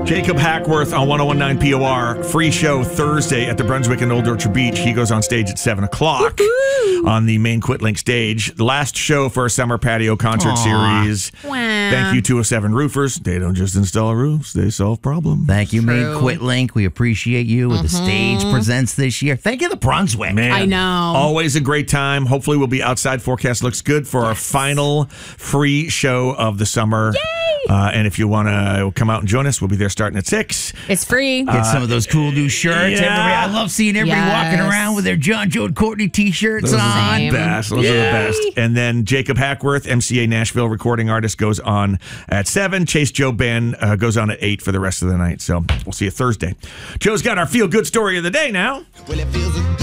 Jacob Hackworth on 101.9 POR. Free show Thursday at the Brunswick in Old Orchard Beach. He goes on stage at 7 o'clock on the main Quitlink stage. The last show for our summer patio concert series. Wow. Thank you, 207 Roofers. They don't just install roofs, they solve problems. Thank you, Main Quitlink. We appreciate you with the stage presents this year. Thank you, the Brunswick. Man, I know. Always a great time. Hopefully we'll be outside. Forecast looks good for our final free show of the summer. Yay! And if you want to come out and join us, we'll be there starting at 6. It's free. Get some of those cool new shirts. yeah. I love seeing everybody walking around with their John, Joe, and Courtney t-shirts Those on. are the best. Those are the best. And then Jacob Hackworth, MCA Nashville recording artist, goes on at 7. Chase Joe Band goes on at 8 for the rest of the night. So we'll see you Thursday. Joe's got our feel-good story of the day now. Well, it feels